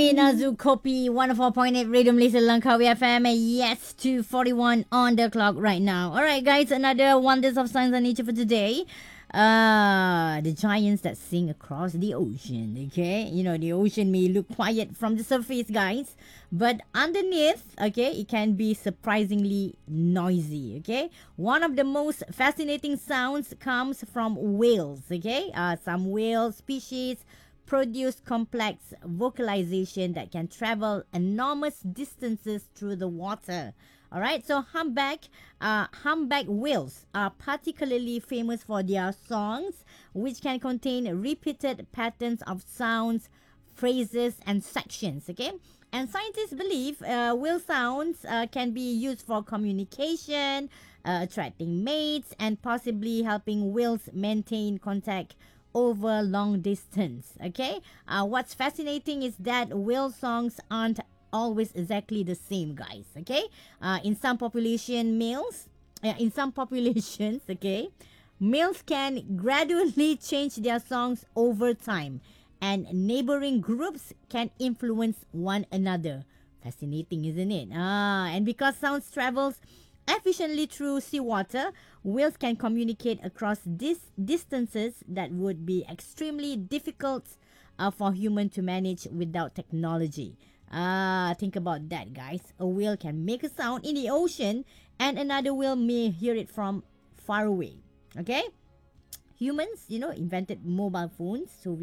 Nazu Kopi 104.8 Radio Malaysia Langkawi FM. Yes, 2:41 on the clock right now. Alright guys, another Wonders of Science and Nature for today. The giants that sing across the ocean. Okay, you know, the ocean may look quiet from the surface, guys, but underneath, okay, it can be surprisingly noisy. Okay, one of the most fascinating sounds comes from whales. Okay, some whale species produce complex vocalization that can travel enormous distances through the water. All right, so humpback whales are particularly famous for their songs, which can contain repeated patterns of sounds, phrases, and sections. Okay, and scientists believe whale sounds can be used for communication, attracting mates, and possibly helping whales maintain contact over long distance. Okay, what's fascinating is that whale songs aren't always exactly the same, guys. Okay, in some populations, okay, males can gradually change their songs over time, and neighboring groups can influence one another. Fascinating, isn't it? And because sounds travels efficiently through seawater, whales can communicate across distances that would be extremely difficult for humans to manage without technology. Think about that, guys. A whale can make a sound in the ocean, and another whale may hear it from far away. Okay? Humans, invented mobile phones, so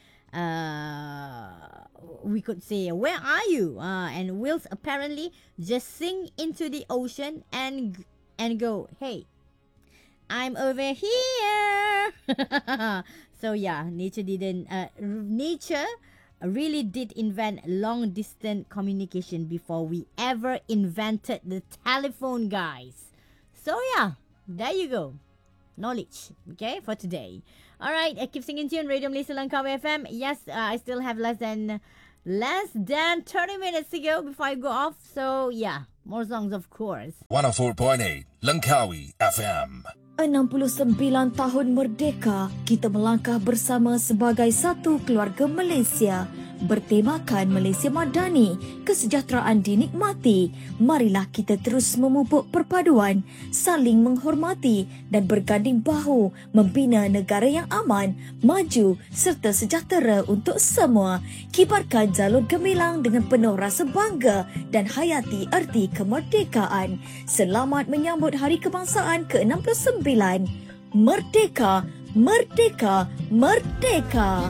we could say, "Where are you?" And whales apparently just sing into the ocean and go, "Hey, I'm over here." So yeah, nature really did invent long distance communication before we ever invented the telephone, guys. So yeah, there you go. Knowledge, okay, for today. All right, keep singing tune, Radio Malaysia Langkawi FM. Yes, I still have less than 30 minutes to go before I go off. So yeah, more songs, of course. 104.8 Langkawi FM. 69 tahun merdeka, kita melangkah bersama sebagai satu keluarga Malaysia. Bertemakan Malaysia Madani, kesejahteraan dinikmati. Marilah kita terus memupuk perpaduan, saling menghormati dan berganding bahu membina negara yang aman, maju serta sejahtera untuk semua. Kibarkan jalur gemilang dengan penuh rasa bangga dan hayati erti kemerdekaan. Selamat menyambut Hari Kebangsaan ke-69. Merdeka, merdeka, merdeka.